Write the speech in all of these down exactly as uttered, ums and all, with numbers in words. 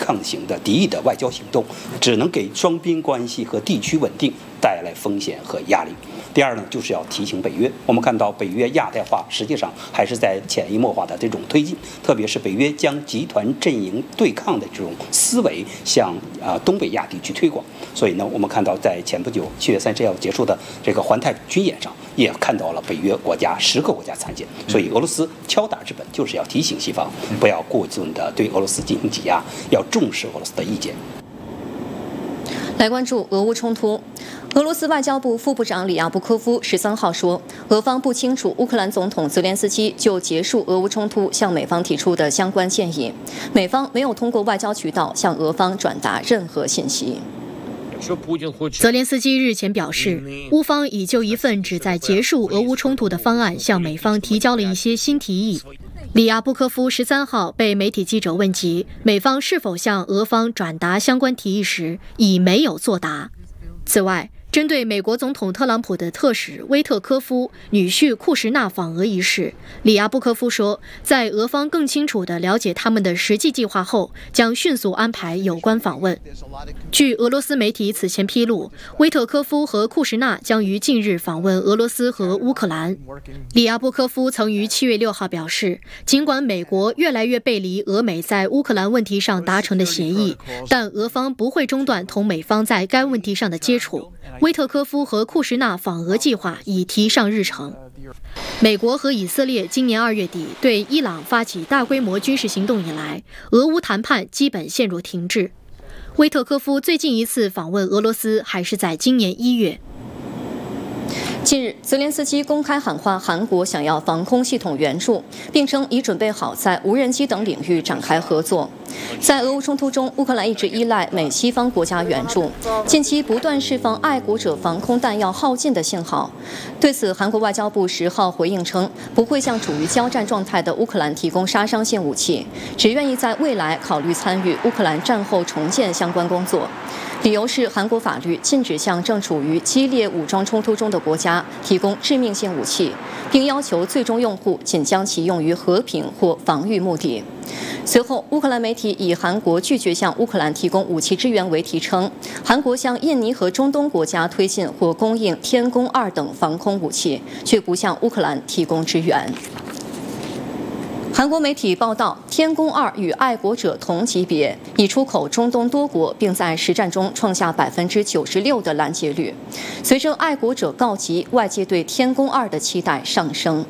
抗型的敌意的外交行动，只能给双边关系和地区稳定带来风险和压力。第二呢，就是要提醒北约，我们看到北约亚太化实际上还是在潜移默化的这种推进，特别是北约将集团阵营对抗的这种思维向啊、呃、东北亚地区推广。所以呢，我们看到在前不久七月三十号结束的这个环太军演上，也看到了北约国家十个国家参见。所以俄罗斯敲打之本就是要提醒西方不要过分的对俄罗斯进行挤压，要重视俄罗斯的意见。 来关注俄乌冲突。俄罗斯外交部副部长里亚布科夫十三号说，俄方不清楚乌克兰总统泽连斯基就结束俄乌冲突向美方提出的相关建议，美方没有通过外交渠道向俄方转达任何信息。 泽连斯基日前表示，乌方已就一份旨在结束俄乌冲突的方案向美方提交了一些新提议。里亚布科夫十三号被媒体记者问及美方是否向俄方转达相关提议时，已没有作答。此外，针对美国总统特朗普的特使威特科夫女婿库什纳访俄一事，里亚布科夫说，在俄方更清楚地了解他们的实际计划后，将迅速安排有关访问。据俄罗斯媒体此前披露，威特科夫和库什纳将于近日访问俄罗斯和乌克兰。里亚布科夫曾于七月六号表示，尽管美国越来越背离俄美在乌克兰问题上达成的协议，但俄方不会中断同美方在该问题上的接触。威特科夫和库什纳访俄计划已提上日程。美国和以色列今年二月底对伊朗发起大规模军事行动以来，俄乌谈判基本陷入停滞。威特科夫最近一次访问俄罗斯还是在今年一月。 近日，泽连斯基公开喊话韩国想要防空系统援助，并称已准备好在无人机等领域展开合作。在俄乌冲突中，乌克兰一直依赖美西方国家援助，近期不断释放爱国者防空弹药耗尽的信号。对此，韩国外交部十号回应称，不会向处于交战状态的乌克兰提供杀伤性武器，只愿意在未来考虑参与乌克兰战后重建相关工作。理由是韩国法律禁止向正处于激烈武装冲突中的国家提供致命性武器，并要求最终用户仅将其用于和平或防御目的。随后，乌克兰媒体以韩国拒绝向乌克兰提供武器支援为题称，韩国向印尼和中东国家推进或供应天宫二等防空武器，却不向乌克兰提供支援。韩国媒体报道，天宫二与爱国者同级别，已出口中东多国，并在实战中创下百分之九十六的拦截率。随着爱国者告急，外界对天宫二的期待上升。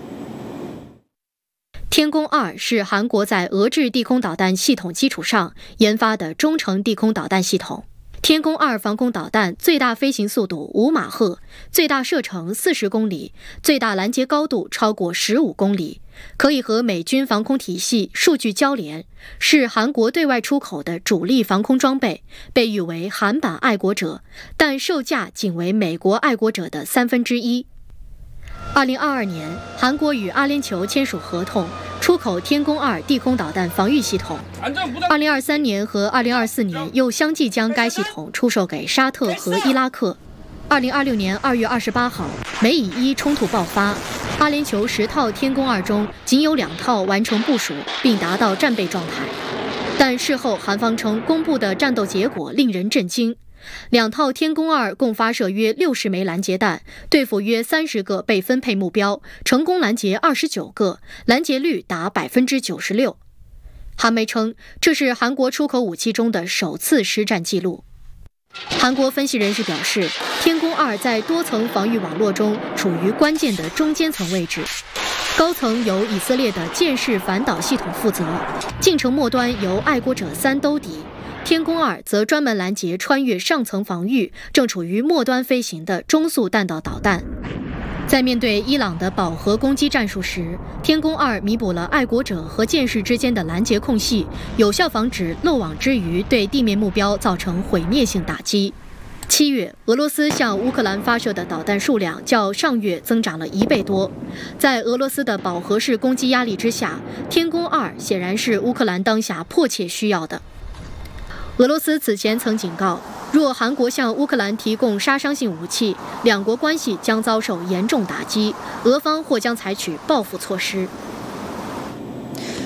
天宫二是韩国在俄制地空导弹系统基础上研发的中程地空导弹系统。天宫二防空导弹最大飞行速度五马赫，最大射程四十公里，最大拦截高度超过十五公里，可以和美军防空体系数据交联，是韩国对外出口的主力防空装备，被誉为韩版爱国者，但售价仅为美国爱国者的三分之一。二零二二年，韩国与阿联酋签署合同，出口天宫二地空导弹防御系统。二零二三年和二零二四年又相继将该系统出售给沙特和伊拉克。二零二六年二月二十八号，美以伊冲突爆发，阿联酋十套天宫二中仅有两套完成部署并达到战备状态。但事后韩方称，公布的战斗结果令人震惊。两套天宫二共发射约六十枚拦截弹，对付约三十个被分配目标，成功拦截二十九个，拦截率达百分之九十六。韩媒称，这是韩国出口武器中的首次实战记录。韩国分析人士表示，天宫二在多层防御网络中处于关键的中间层位置，高层由以色列的箭式反导系统负责，近程末端由爱国者三兜底。天宫二则专门拦截穿越上层防御、正处于末端飞行的中速弹道导弹。在面对伊朗的饱和攻击战术时，天宫二弥补了爱国者和箭士之间的拦截空隙，有效防止漏网之鱼对地面目标造成毁灭性打击。七月，俄罗斯向乌克兰发射的导弹数量较上月增长了一倍多。在俄罗斯的饱和式攻击压力之下，天宫二显然是乌克兰当下迫切需要的。俄罗斯此前曾警告，若韩国向乌克兰提供杀伤性武器，两国关系将遭受严重打击，俄方或将采取报复措施。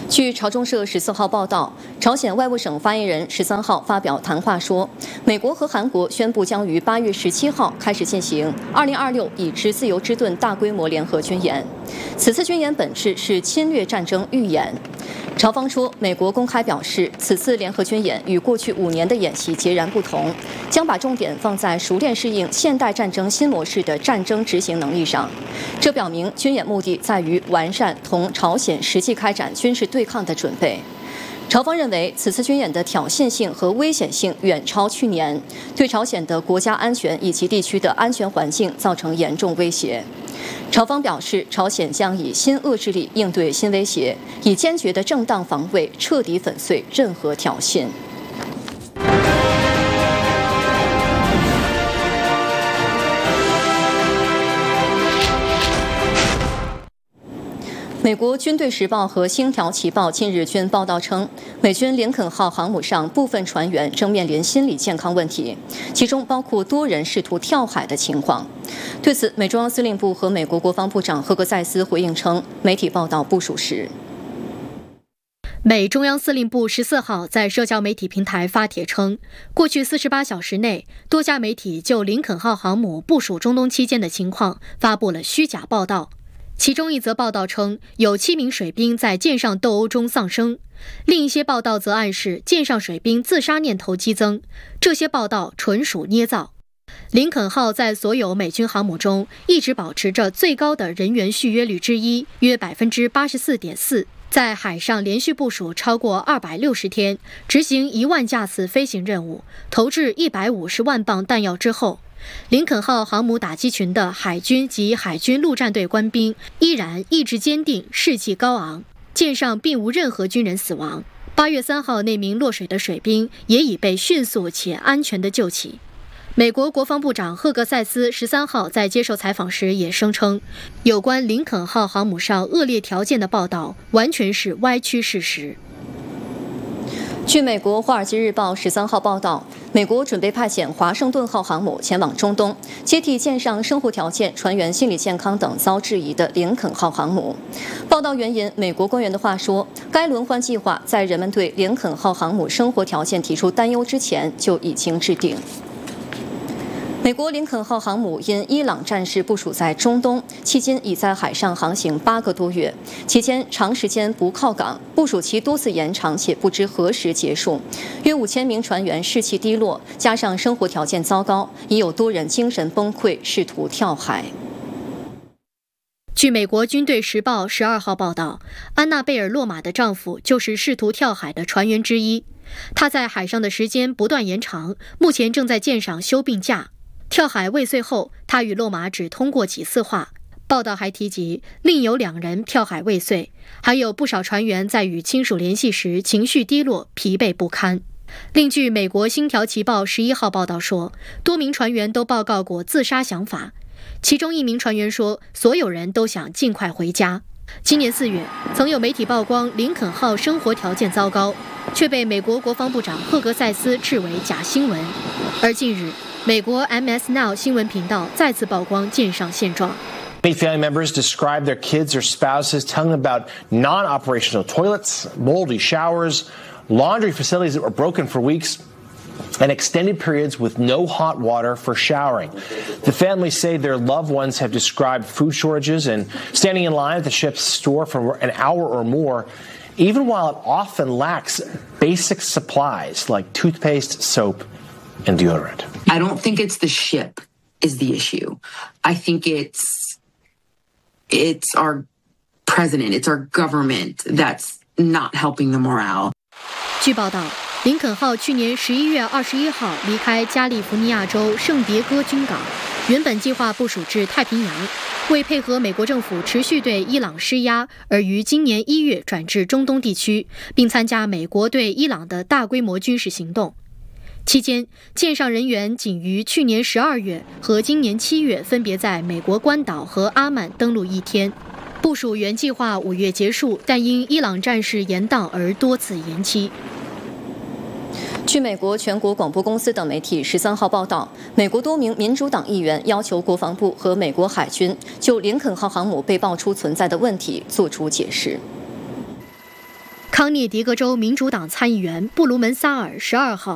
据朝中社十四号报道，朝鲜外务省发言人十三号发表谈话说，美国和韩国宣布将于八月十七号开始进行二零二六已知自由之盾大规模联合军演。此次军演本质是侵略战争预演。朝方说，美国公开表示，此次联合军演与过去五年的演习截然不同，将把重点放在熟练适应现代战争新模式的战争执行能力上。这表明军演目的在于完善同朝鲜实际开展军事对抗的准备。朝方认为，此次军演的挑衅性和危险性远超去年，对朝鲜的国家安全以及地区的安全环境造成严重威胁。朝方表示，朝鲜将以新遏制力应对新威胁，以坚决的正当防卫彻底粉碎任何挑衅。美国军队时报和星条旗报近日均报道称，美军林肯号航母上部分船员正面临心理健康问题，其中包括多人试图跳海的情况。对此，美中央司令部和美国国防部长赫格塞斯回应称，媒体报道不属实。 美中央司令部十四号在社交媒体平台发帖称，过去四十八小时内，多家媒体就林肯号航母部署中东期间的情况发布了虚假报道。其中一则报道称，有七名水兵在舰上斗殴中丧生，另一些报道则暗示舰上水兵自杀念头激增，这些报道纯属捏造。林肯号在所有美军航母中一直保持着最高的人员续约率之一，约 百分之八十四点四， 在海上连续部署超过二百六十天，执行一万架次飞行任务，投掷一百五十万磅弹药之后，林肯号航母打击群的海军及海军陆战队官兵依然意志坚定，士气高昂，舰上并无任何军人死亡。八月三号那名落水的水兵也已被迅速且安全地救起。美国国防部长赫格塞斯十三号在接受采访时也声称，有关林肯号航母上恶劣条件的报道完全是歪曲事实。 据美国《华尔街日报》十三号报道，美国准备派遣华盛顿号航母前往中东，接替舰上生活条件、船员心理健康等遭质疑的林肯号航母。报道援引美国官员的话说，该轮换计划在人们对林肯号航母生活条件提出担忧之前就已经制定。美国林肯号航母因伊朗战事部署在中东，迄今已在海上航行八个多月，期间长时间不靠港，部署期多次延长且不知何时结束。约五千名船员士气低落，加上生活条件糟糕，已有多人精神崩溃，试图跳海。 据美国军队时报十二号报道，安娜贝尔洛马的丈夫就是试图跳海的船员之一，他在海上的时间不断延长，目前正在舰上休病假。跳海未遂后，他与洛马只通过几次话。报道还提及，另有两人跳海未遂，还有不少船员在与亲属联系时情绪低落、疲惫不堪。另据美国《星条旗报》十一号报道说，多名船员都报告过自杀想法，其中一名船员说，所有人都想尽快回家。今年四月，曾有媒体曝光林肯号生活条件糟糕，却被美国国防部长赫格塞斯斥为假新闻。而近日，美国 M S Now 新闻频道再次曝光舰上现状。 Many family members describe their kids or spouses telling them about non-operational toilets, moldy showers, laundry facilities that were broken for weeks, and extended periods with no hot water for showering. The families say their loved ones have described food shortages and standing in line at the ship's store for an hour or more, even while it often lacks basic supplies like toothpaste, soap, and deodorant. I don't think it's the ship is the issue. I think it's it's our president, it's our government that's not helping the morale. 据报道，林肯号去年十一月二十一号离开加利福尼亚州圣迭戈军港，原本计划部署至太平洋，为配合美国政府持续对伊朗施压，而于今年一月转至中东地区，并参加美国对伊朗的大规模军事行动。期间，舰上人员仅于去年十二月和今年七月分别在美国关岛和阿曼登陆一天。部署原计划五月结束，但因伊朗战事延宕而多次延期。 据美国全国广播公司等媒体十三号报道，美国多名民主党议员要求国防部和美国海军就林肯号航母被爆出存在的问题作出解释。 康涅狄格州民主党参议员布卢门萨尔十二号